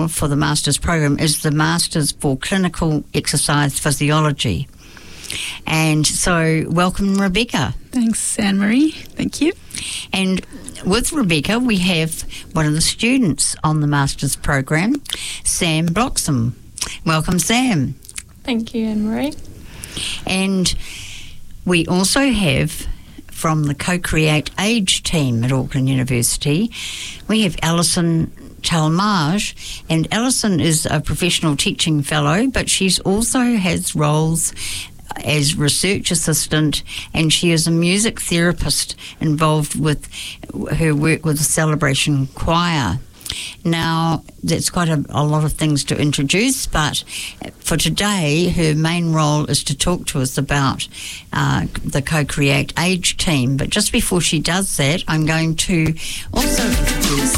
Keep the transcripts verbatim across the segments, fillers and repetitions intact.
now for the Masters program is the Masters for Clinical Exercise Physiology. And so, welcome, Rebecca. Thanks, Anne-Marie. Thank you. And with Rebecca, we have one of the students on the Masters program, Sam Bloxham. Welcome, Sam. Thank you, Anne-Marie. And we also have, from the Co-Create Age team at Auckland University, we have Alison Talmage, and Alison is a professional teaching fellow, but she's also has roles as research assistant, and she is a music therapist involved with her work with the Celebration Choir. Now, that's quite a, a lot of things to introduce, but for today, her main role is to talk to us about uh, the Co-Create Age team. But just before she does that, I'm going to also introduce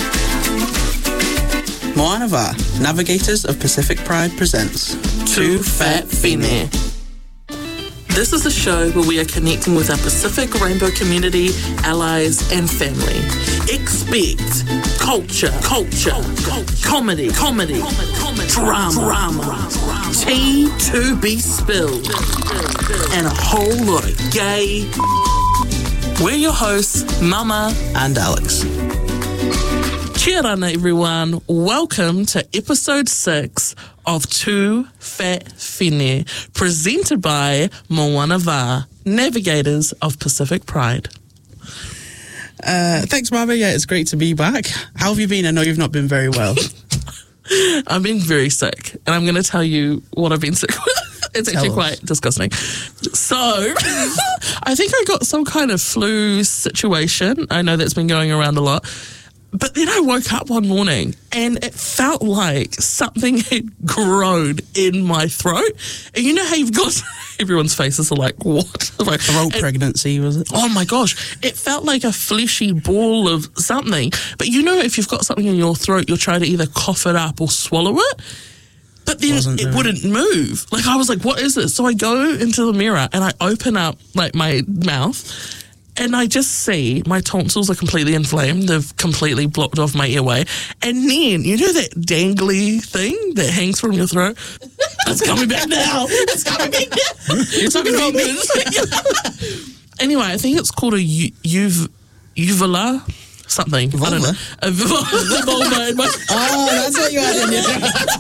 Moana Wā, Navigators of Pacific Pride presents Too Fat Whene. This is a show where we are connecting with our Pacific Rainbow community, allies, and family. Expect culture, culture, culture comedy, comedy, comedy, drama, drama, tea to be spilled, and a whole lot of gay. We're your hosts, Mama and Alex. Kia rana, everyone. Welcome to episode six of Too Fat Whene, presented by Moana Wā, Navigators of Pacific Pride. Uh, thanks, Mama. Yeah, it's great to be back. How have you been? I know you've not been very well. I've been very sick, and I'm going to tell you what I've been sick with. It's Tell actually us. quite disgusting. So, I think I got some kind of flu situation. I know that's been going around a lot. But then I woke up one morning and it felt like something had grown in my throat. And you know how you've got everyone's faces are like, what? Like, Throat and, pregnancy, was it? oh my gosh, it felt like a fleshy ball of something. But you know, if you've got something in your throat, you're trying to either cough it up or swallow it. But then Wasn't it doing wouldn't move. Like, I was like, what is this? So I go into the mirror and I open up like my mouth. And I just see my tonsils are completely inflamed. They've completely blocked off my airway. And then, you know that dangly thing that hangs from your throat? It's coming back now. It's coming back now. You're talking about me. Anyway, I think it's called a u- uv- uvula something. I don't know. Vulva? A vulva. vulva in my- Oh, that's what you had in your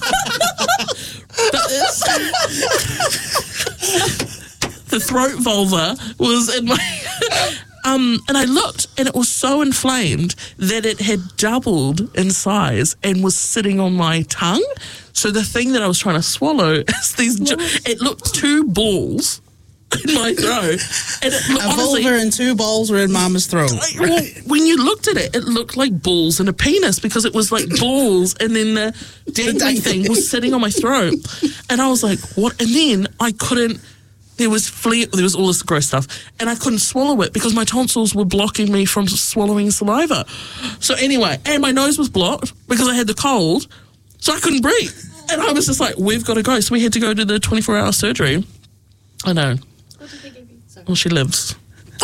But it's- the throat vulva was in my... Um, and I looked, and it was so inflamed that it had doubled in size and was sitting on my tongue. So the thing that I was trying to swallow is these... Ju- it looked two balls in my throat. And it, A honestly, vulva and two balls were in Mama's throat. like, well, when you looked at it, it looked like balls and a penis because it was like balls and then the dangly thing was sitting on my throat. And I was like, what? And then I couldn't... There was flea, there was all this gross stuff, and I couldn't swallow it because my tonsils were blocking me from swallowing saliva. So anyway, and my nose was blocked because I had the cold, so I couldn't breathe. And I was just like, we've got to go. So we had to go to the twenty-four hour surgery. I know. What did they give you? Sorry. Well, she lives.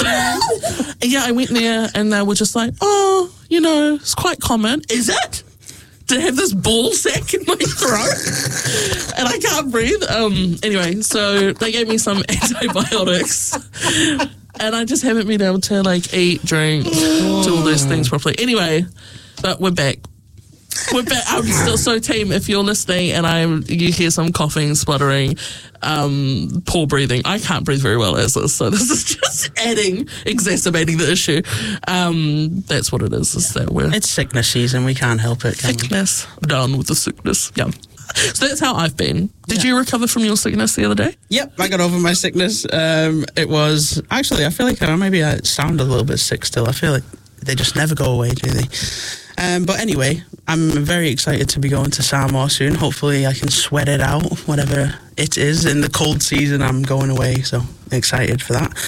And yeah, I went there, and they were just like, oh, you know, it's quite common. Is it? To have this ball sack in my throat and I can't breathe. Um, anyway, so they gave me some antibiotics and I just haven't been able to like eat, drink, do all those things properly. Anyway, but we're back. We're back. I'm still so team. If you're listening and I'm, you hear some coughing, spluttering, um, poor breathing. I can't breathe very well as this, so this is just adding, exacerbating the issue. Um, that's what it is. Is that we're It's sickness season. We can't help it, can we? sickness done with the sickness. Yeah. So that's how I've been. Did Yeah. you recover from your sickness the other day? Yep, I got over my sickness. Um, it was... Actually, I feel like uh, maybe I sound a little bit sick still. I feel like they just never go away, do they? Um, but anyway, I'm very excited to be going to Samoa soon. Hopefully I can sweat it out, whatever it is. In the cold season, I'm going away, so excited for that.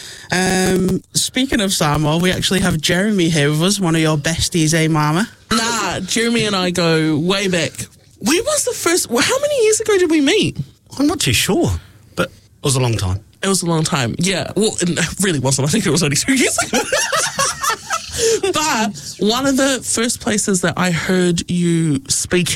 Um, speaking of Samoa, we actually have Jeremy here with us, one of your besties, eh, Mama? Nah, Jeremy and I go way back. When was the first... Well, how many years ago did we meet? I'm not too sure, but it was a long time. It was a long time. Yeah. Well, it really wasn't. I think it was only two years ago. But one of the first places that I heard you speak